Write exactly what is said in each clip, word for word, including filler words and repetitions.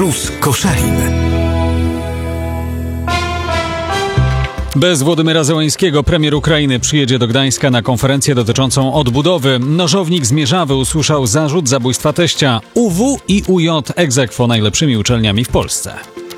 Plus Koszalin. Bez Włodymyra Zełańskiego premier Ukrainy przyjedzie do Gdańska na konferencję dotyczącą odbudowy. Nożownik z Mierzawy usłyszał zarzut zabójstwa teścia. U W i U J ex aequo najlepszymi uczelniami w Polsce.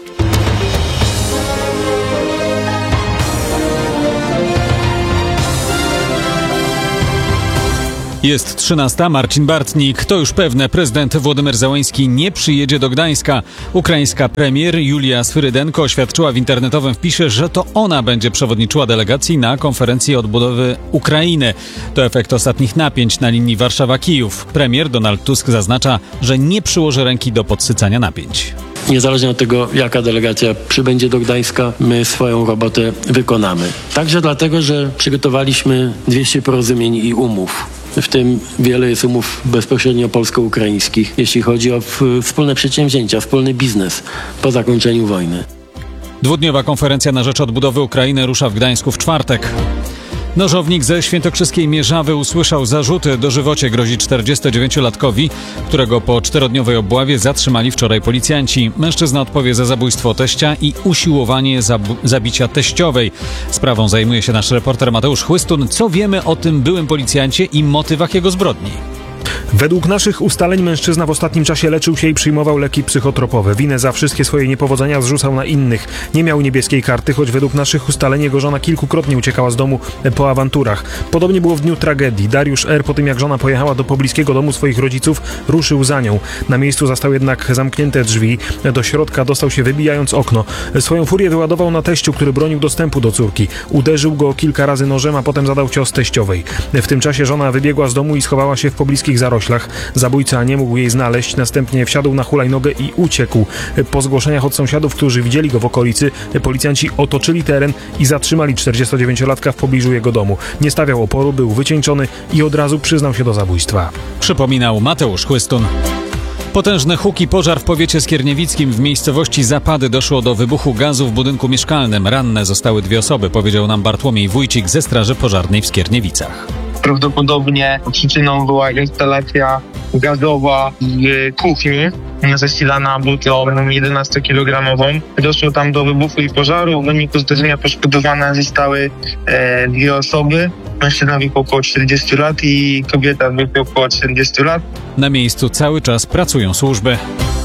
Jest trzynasta. Marcin Bartnik. To już pewne. Prezydent Włodymyr Zełański nie przyjedzie do Gdańska. Ukraińska premier Julia Swyrydenko oświadczyła w internetowym wpisie, że to ona będzie przewodniczyła delegacji na konferencję odbudowy Ukrainy. To efekt ostatnich napięć na linii Warszawa-Kijów. Premier Donald Tusk zaznacza, że nie przyłoży ręki do podsycania napięć. Niezależnie od tego, jaka delegacja przybędzie do Gdańska, my swoją robotę wykonamy. Także dlatego, że przygotowaliśmy dwieście porozumień i umów. W tym wiele jest umów bezpośrednio polsko-ukraińskich, jeśli chodzi o wspólne przedsięwzięcia, wspólny biznes po zakończeniu wojny. Dwudniowa konferencja na rzecz odbudowy Ukrainy rusza w Gdańsku w czwartek. Nożownik ze świętokrzyskiej Mierzawy usłyszał zarzuty. Dożywocie grozi czterdziestodziewięciolatkowi, którego po czterodniowej obławie zatrzymali wczoraj policjanci. Mężczyzna odpowie za zabójstwo teścia i usiłowanie zab- zabicia teściowej. Sprawą zajmuje się nasz reporter Mateusz Chłystun. Co wiemy o tym byłym policjancie i motywach jego zbrodni? Według naszych ustaleń mężczyzna w ostatnim czasie leczył się i przyjmował leki psychotropowe. Winę za wszystkie swoje niepowodzenia zrzucał na innych. Nie miał niebieskiej karty, choć według naszych ustaleń jego żona kilkukrotnie uciekała z domu po awanturach. Podobnie było w dniu tragedii. Dariusz R. po tym jak żona pojechała do pobliskiego domu swoich rodziców, ruszył za nią. Na miejscu zastał jednak zamknięte drzwi. Do środka dostał się wybijając okno. Swoją furię wyładował na teściu, który bronił dostępu do córki. Uderzył go kilka razy nożem, a potem zadał cios teściowej. W tym czasie żona wybiegła z domu i schowała się w pobliskich zaroślach. Zabójca nie mógł jej znaleźć, następnie wsiadł na hulajnogę i uciekł. Po zgłoszeniach od sąsiadów, którzy widzieli go w okolicy, policjanci otoczyli teren i zatrzymali czterdziestodziewięciolatka w pobliżu jego domu. Nie stawiał oporu, był wycieńczony i od razu przyznał się do zabójstwa. Przypominał Mateusz Chłystun. Potężny huk i pożar w powiecie skierniewickim. W miejscowości Zapady doszło do wybuchu gazu w budynku mieszkalnym. Ranne zostały dwie osoby, powiedział nam Bartłomiej Wójcik ze Straży Pożarnej w Skierniewicach. Prawdopodobnie przyczyną była instalacja gazowa w kuchni zasilana butlą jedenastokilogramową. Doszło tam do wybuchu i pożaru. W wyniku zdarzenia poszkodowane zostały e, dwie osoby. Mężczyzna w wieku około czterdziestu lat i kobieta w wieku około czterdziestu lat. Na miejscu cały czas pracują służby.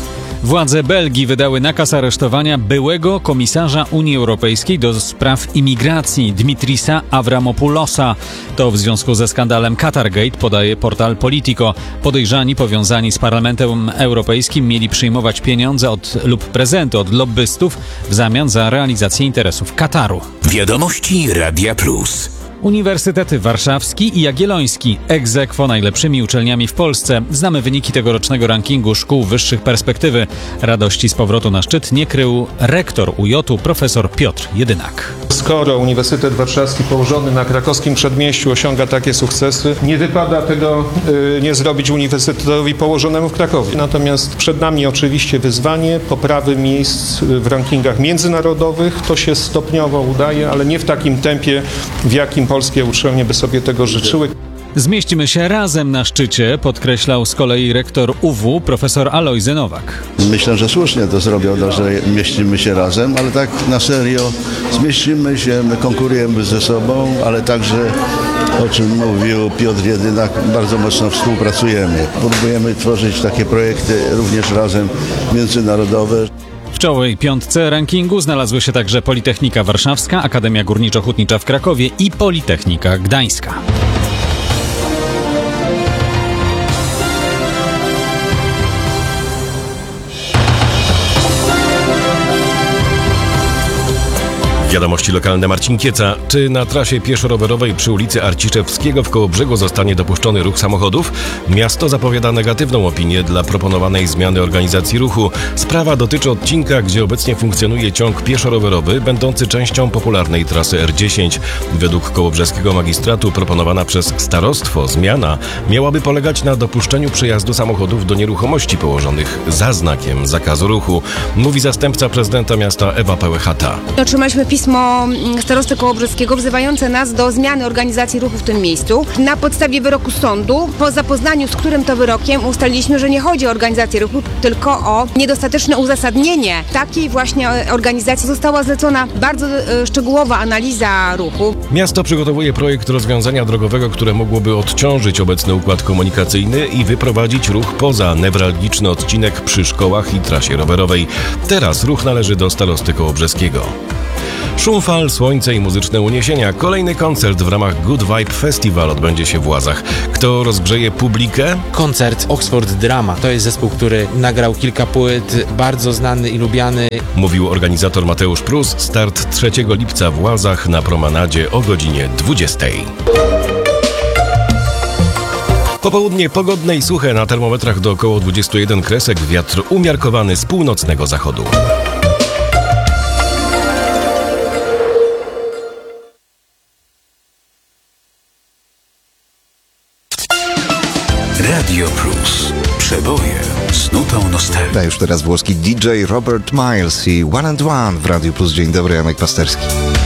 Władze Belgii wydały nakaz aresztowania byłego komisarza Unii Europejskiej do spraw imigracji Dimitrisa Avramopoulosa. To w związku ze skandalem Qatargate, podaje portal Politico. Podejrzani powiązani z Parlamentem Europejskim mieli przyjmować pieniądze od lub prezenty od lobbystów w zamian za realizację interesów Kataru. Wiadomości Radia Plus. Uniwersytety Warszawski i Jagielloński ex aequo najlepszymi uczelniami w Polsce. Znamy wyniki tegorocznego rankingu szkół wyższych perspektywy. Radości z powrotu na szczyt nie krył rektor U J-u profesor Piotr Jedynak. Skoro Uniwersytet Warszawski położony na krakowskim przedmieściu osiąga takie sukcesy, nie wypada tego y, nie zrobić uniwersytetowi położonemu w Krakowie. Natomiast przed nami oczywiście wyzwanie poprawy miejsc w rankingach międzynarodowych. To się stopniowo udaje, ale nie w takim tempie, w jakim polskie uczelnie by sobie tego życzyły. Zmieścimy się razem na szczycie, podkreślał z kolei rektor U W profesor Alojzy Nowak. Myślę, że słusznie to zrobią, że mieścimy się razem, ale tak na serio zmieścimy się, my konkurujemy ze sobą, ale także, o czym mówił Piotr Jedynak, bardzo mocno współpracujemy. Próbujemy tworzyć takie projekty również razem międzynarodowe. W czołowej piątce rankingu znalazły się także Politechnika Warszawska, Akademia Górniczo-Hutnicza w Krakowie i Politechnika Gdańska. Wiadomości lokalne, Marcin Kieca. Czy na trasie pieszo-rowerowej przy ulicy Arciszewskiego w Kołobrzegu zostanie dopuszczony ruch samochodów? Miasto zapowiada negatywną opinię dla proponowanej zmiany organizacji ruchu. Sprawa dotyczy odcinka, gdzie obecnie funkcjonuje ciąg pieszo-rowerowy, będący częścią popularnej trasy R dziesięć. Według kołobrzeskiego magistratu proponowana przez starostwo zmiana miałaby polegać na dopuszczeniu przejazdu samochodów do nieruchomości położonych za znakiem zakazu ruchu, mówi zastępca prezydenta miasta Ewa Pełechata. Otrzymaliśmy pismo pismo starosty kołobrzeskiego wzywające nas do zmiany organizacji ruchu w tym miejscu. Na podstawie wyroku sądu, po zapoznaniu z którym to wyrokiem, ustaliliśmy, że nie chodzi o organizację ruchu, tylko o niedostateczne uzasadnienie takiej właśnie organizacji. Została zlecona bardzo e, szczegółowa analiza ruchu. Miasto przygotowuje projekt rozwiązania drogowego, które mogłoby odciążyć obecny układ komunikacyjny i wyprowadzić ruch poza newralgiczny odcinek przy szkołach i trasie rowerowej. Teraz ruch należy do starosty kołobrzeskiego. Szum fal, słońce i muzyczne uniesienia. Kolejny koncert w ramach Good Vibe Festival odbędzie się w Łazach. Kto rozgrzeje publikę? Koncert Oxford Drama. To jest zespół, który nagrał kilka płyt, bardzo znany i lubiany. Mówił organizator Mateusz Prus. Start trzeciego lipca w Łazach na promenadzie o godzinie dwudziestej. Popołudnie pogodne i suche, na termometrach do około dwudziestu jeden kresek, wiatr umiarkowany z północnego zachodu. Radio Plus. Przeboje z nutą nostalgii. A już teraz włoski D J Robert Miles i One and One w Radio Plus. Dzień dobry, Janek Pasterski.